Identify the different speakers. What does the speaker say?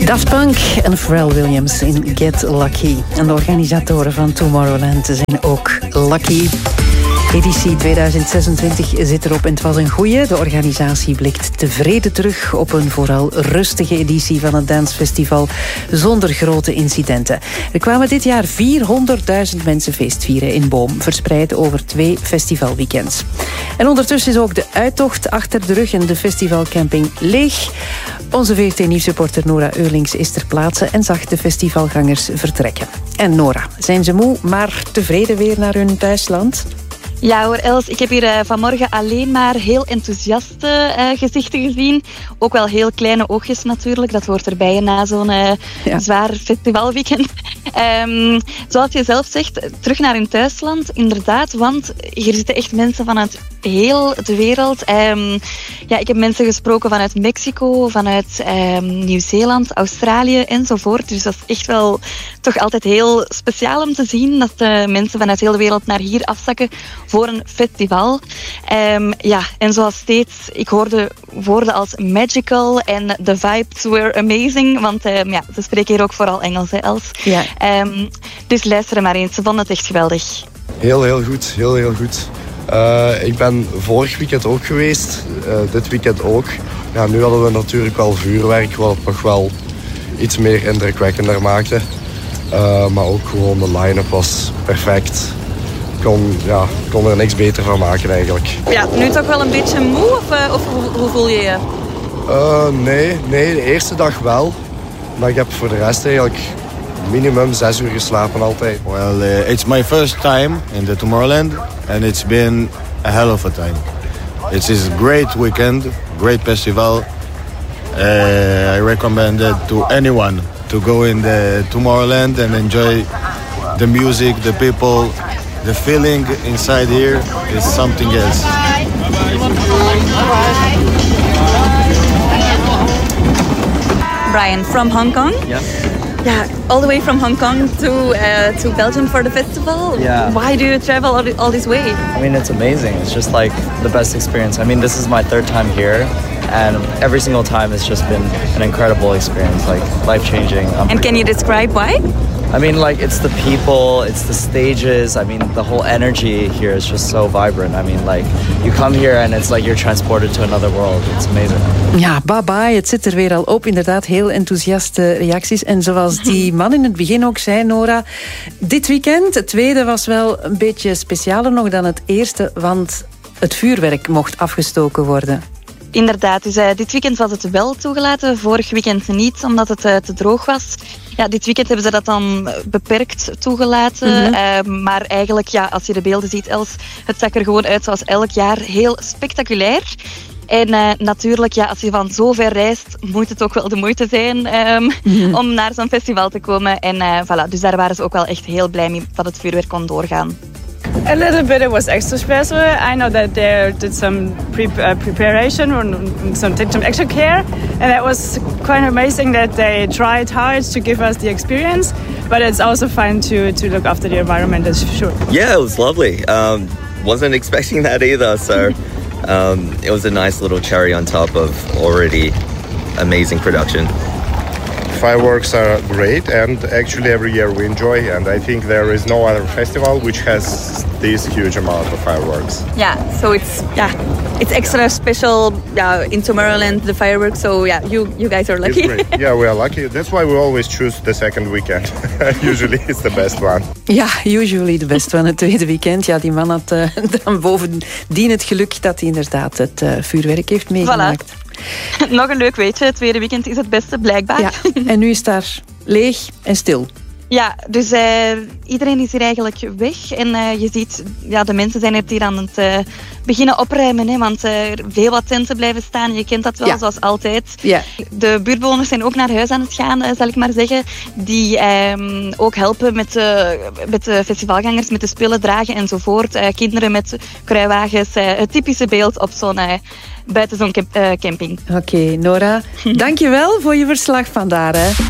Speaker 1: Daft Punk en Pharrell Williams in Get Lucky. En de organisatoren van Tomorrowland zijn ook lucky. Editie 2026 zit erop en het was een goeie. De organisatie blikt tevreden terug op een vooral rustige editie van het dancefestival zonder grote incidenten. Er kwamen dit jaar 400.000 mensen feestvieren in Boom, verspreid over 2 festivalweekends. En ondertussen is ook de uittocht achter de rug en de festivalcamping leeg. Onze VRT-nieuwsreporter Nora Eurlings is ter plaatse en zag de festivalgangers vertrekken. En Nora, zijn ze moe, maar tevreden weer naar hun thuisland?
Speaker 2: Ja hoor, Els, ik heb hier vanmorgen alleen maar heel enthousiaste gezichten gezien. Ook wel heel kleine oogjes natuurlijk, dat hoort erbij na zo'n zwaar festivalweekend. Zoals je zelf zegt, terug naar hun thuisland, inderdaad, want hier zitten echt mensen vanuit heel de wereld. Ik heb mensen gesproken vanuit Mexico, vanuit Nieuw-Zeeland, Australië enzovoort. Dus dat is echt wel toch altijd heel speciaal om te zien dat mensen vanuit heel de wereld naar hier afzakken voor een festival. En zoals steeds, ik hoorde woorden als magical en the vibes were amazing, want ze spreken hier ook vooral Engels, hè, Els. Ja. Dus luister maar eens, ze vonden het echt geweldig.
Speaker 3: Heel goed, heel goed. Ik ben vorig weekend ook geweest, dit weekend ook. Ja, nu hadden we natuurlijk wel vuurwerk, wat het nog wel iets meer indrukwekkender maakte. Maar ook gewoon de line-up was perfect. Kon er niks beter van maken eigenlijk.
Speaker 2: Ja, nu toch wel een beetje moe of hoe voel je je?
Speaker 3: Nee, de eerste dag wel. Maar ik heb voor de rest eigenlijk minimum 6 uur geslapen altijd.
Speaker 4: Well, it's my first time in the Tomorrowland and it's been a hell of a time. It is a great weekend, great festival. I recommend it to anyone to go in the Tomorrowland and enjoy the music, the people. The feeling inside here is something else.
Speaker 2: Brian, from Hong Kong?
Speaker 5: Yeah.
Speaker 2: Yeah, all the way from Hong Kong to Belgium for the festival?
Speaker 5: Yeah.
Speaker 2: Why do you travel all this way?
Speaker 5: I mean, it's amazing. It's just like the best experience. I mean, this is my 3rd time here. And every single time it's just been an incredible experience, like life-changing.
Speaker 2: And can you describe why?
Speaker 5: I mean, like, it's the people, it's the stages. I mean, the whole energy here is just so vibrant. I mean, like, you come here and it's like you're transported to another world. It's amazing.
Speaker 1: Ja, bye-bye. Het zit er weer al op. Inderdaad, heel enthousiaste reacties. En zoals die man in het begin ook zei, Nora, dit weekend, het tweede, was wel een beetje specialer nog dan het eerste, want het vuurwerk mocht afgestoken worden.
Speaker 2: Inderdaad, dus dit weekend was het wel toegelaten, vorig weekend niet, omdat het te droog was. Ja, dit weekend hebben ze dat dan beperkt toegelaten. Maar eigenlijk, ja, als je de beelden ziet, Els, het zag er gewoon uit zoals elk jaar, heel spectaculair. En natuurlijk, ja, als je van zo ver reist, moet het ook wel de moeite zijn om naar zo'n festival te komen. En voilà, dus daar waren ze ook wel echt heel blij mee dat het vuurwerk kon doorgaan.
Speaker 6: A little bit, it was extra special. I know that they did some preparation or did some extra care, and that was quite amazing that they tried hard to give us the experience. But it's also fun to look after the environment, that's sure.
Speaker 7: Yeah, it was lovely. Wasn't expecting that either, so it was a nice little cherry on top of already amazing production.
Speaker 3: Fireworks are great, and actually every year we enjoy, and I think there is no other festival which has this huge amount of fireworks.
Speaker 2: Yeah, so it's extra special in Tomorrowland, the fireworks, so you guys are lucky.
Speaker 3: It's great. Yeah, we are lucky. That's why we always choose the second weekend. Usually it's the best one.
Speaker 1: Ja, usually the best one, het tweede weekend. Ja, die man had dan bovendien het geluk dat hij inderdaad het vuurwerk heeft meegemaakt.
Speaker 2: Voilà. Nog een leuk weetje, het tweede weekend is het beste, blijkbaar.
Speaker 1: Ja, en nu is daar leeg en stil.
Speaker 2: Ja, dus iedereen is hier eigenlijk weg. En je ziet, de mensen zijn hier aan het beginnen opruimen. Hè, want veel wat tenten blijven staan. Je kent dat wel, zoals altijd. Ja. De buurtbewoners zijn ook naar huis aan het gaan, zal ik maar zeggen. Die ook helpen met de festivalgangers, met de spullen dragen enzovoort. Kinderen met kruiwagens. Het typische beeld op buiten zo'n camping.
Speaker 1: Oké, Nora, dankjewel voor je verslag vandaar. Hè.